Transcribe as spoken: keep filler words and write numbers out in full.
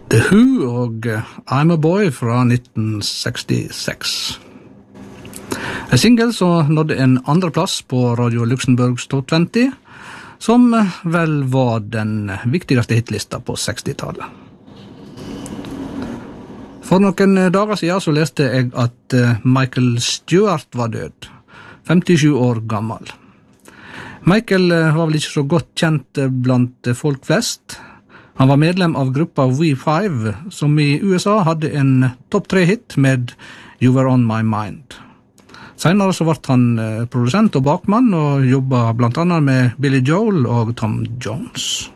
The Who og I'm a Boy fra nitten sekstiseks. En single som nådde en andreplass på Radio Luxemburgs Top twenty, som vel var den viktigste hitlista på sekstitallet. For noen dager siden så leste jeg at Michael Stewart var død, femtisju år gammel. Michael var vel ikke så godt kjent blant folk flest. Han var medlem av gruppa We Five, som i U S A hadde en topp tre hit med You Were On My Mind. Senere så ble han produsent og bakmann, og jobbet blant annet med Billy Joel og Tom Jones.